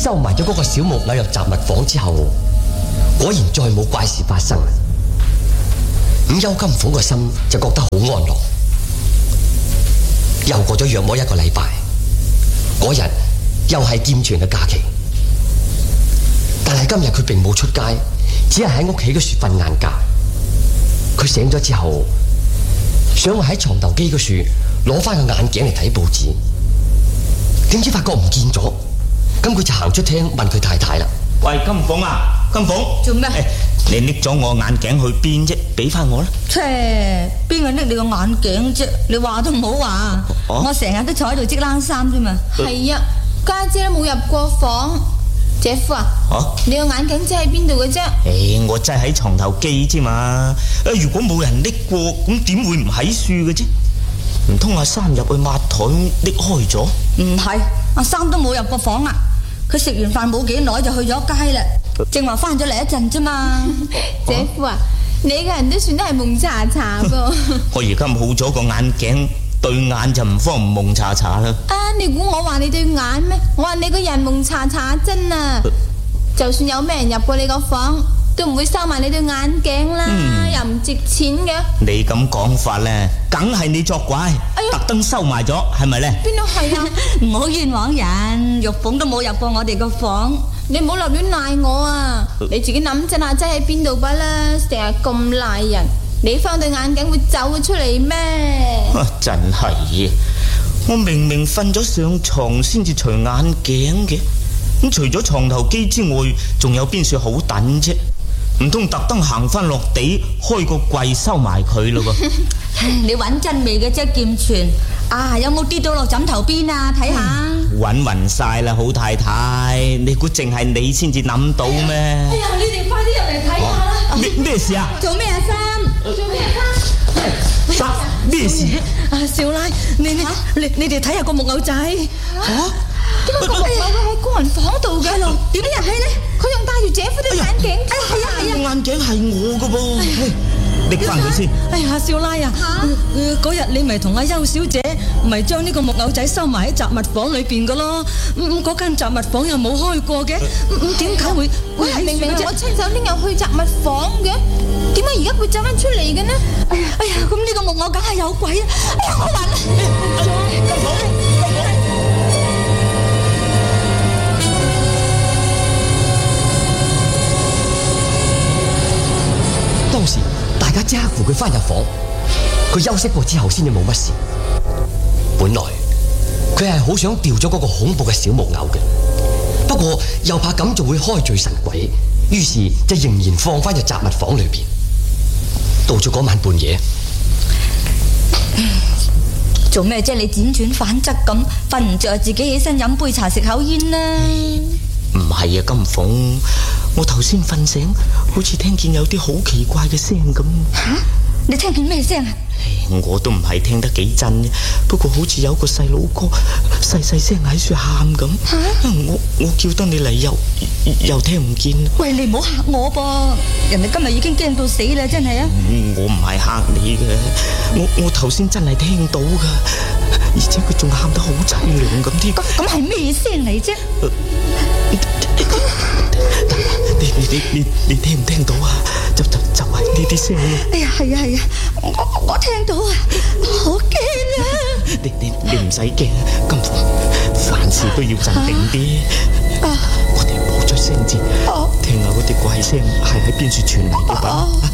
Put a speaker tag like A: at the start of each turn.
A: 收埋咗嗰個小木偶入雜物房之後，果然再冇怪事發生。咁邱金鳳個心就覺得好安樂。又過咗約莫1個禮拜，嗰日又係劍傳嘅假期，但係今日佢並冇出街，只係喺屋企嘅樹瞓晏覺。佢醒咗之後，想話喺床頭機嘅樹攞翻個眼鏡嚟睇報紙，點知發覺唔見咗。咁佢就行出廳問佢太太啦：
B: 喂，金鳳啊，金鳳，
C: 做咩？
B: 你拎咗我眼鏡去邊啫？俾翻我啦。
C: 邊個拎你個眼鏡啫？你話都唔好話。我成日都坐喺度織冷衫啫嘛。
D: 係啊，家姐都冇入過房。姐夫啊，你個眼鏡擠喺邊度嘅啫？
B: 我擠喺床頭機啫嘛。如果冇人拎過，咁點會唔喺樹嘅啫？唔通阿三入去抹台拎開咗？
C: 唔係，阿三都冇入過房啊。佢食完飯冇幾耐就去咗街啦，正話翻咗嚟一陣啫嘛。
D: 姐夫啊，你個人都算得係蒙查查噃。
B: 我而家冇咗個眼鏡，對眼就唔方唔蒙查查啦。
D: 你估我話你對眼咩？我話你個人蒙查查真啊！就算有咩人入過你個房，都唔會收埋你對眼鏡啦，又唔值錢嘅。
B: 你咁講法咧，梗係你作怪，特登收埋咗，係咪咧？
D: 邊度係啊？
C: 唔好冤枉人，玉鳳都冇入過我哋個房，
D: 你唔好立亂賴我啊！你自己諗真啊，擠喺邊度吧啦，成日咁賴人，你放對眼鏡會走咗出嚟咩？
B: 真係，我明明瞓咗上床先至除眼鏡嘅，咁除咗床頭機之外，仲有邊處好等啫？唔通特登行翻落地開個櫃收埋佢咯噃？
C: 你揾真味嘅啫，劍傳啊！有冇跌到落枕頭邊啊？睇下，
B: 揾暈晒啦，好太太，你估淨係你先至諗到咩？
D: 哎呀，你哋快啲入嚟睇下啦！
B: 咩事啊？
C: 做咩啊，三？
D: 做咩啊，
B: 三？咩事？
C: 少奶，你哋睇下個木偶仔
D: 點解個木偶會喺工人房度嘅？
C: 點解入去呢？
D: 佢仲戴住姐夫對眼鏡。
C: 係啊，
B: 眼鏡係我噶噃，拎翻佢先。
C: 哎呀，少奶啊，嗰日你咪同阿邱小姐咪將呢個木偶仔收埋喺雜物房裏邊噶咯。嗰間雜物房又冇開過嘅，點解會喺
D: 明明係我親手拎入去雜物房嘅，點解而家會走翻出嚟嘅呢？
C: 哎呀，咁呢個木偶梗係有鬼啦！哎呀，我暈啦！
A: 當時大家即刻扶佢翻入房，佢休息過之後先至冇乜事。本來佢係好想掉咗嗰個恐怖嘅小木偶嘅，不過又怕咁就會開罪神鬼，於是就仍然放翻入雜物房裏邊。到咗嗰晚半夜，
C: 做咩啫？你輾轉反側咁，瞓唔着自己起身飲杯茶食口煙啦。
B: 唔係啊，金鳳，我頭先瞓醒，好似聽見有啲好奇怪嘅聲咁。
C: 吓？你聽見咩聲啊？
B: 我都唔係聽得幾真嘅，不過好似有個細佬哥細細聲喺處喊咁。我叫得你嚟又聽唔見。
C: 喂，你唔好嚇我噃，人哋今日已經驚到死啦，真係啊！
B: 我唔係嚇你嘅，我頭先真係聽到噶，而且佢仲喊得好淒涼咁添。
C: 咁係咩聲嚟啫？
B: 你聽唔聽到啊？就係呢啲聲。
C: 哎呀，係啊，我聽到啊，好驚啊！
B: 你唔使驚，金鳳，凡事都要鎮定啲。我哋唔好出聲字，聽下嗰啲怪聲係喺邊處傳嚟嘅吧。